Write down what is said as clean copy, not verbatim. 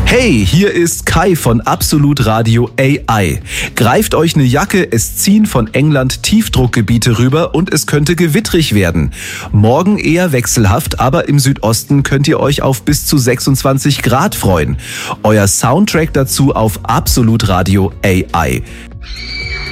Hey, hier ist Kai von Absolut Radio AI. Greift euch eine Jacke, es ziehen von England Tiefdruckgebiete rüber und es könnte gewittrig werden. Morgen eher wechselhaft, aber im Südosten könnt ihr euch auf bis zu 26 Grad freuen. Euer Soundtrack dazu auf Absolut Radio AI.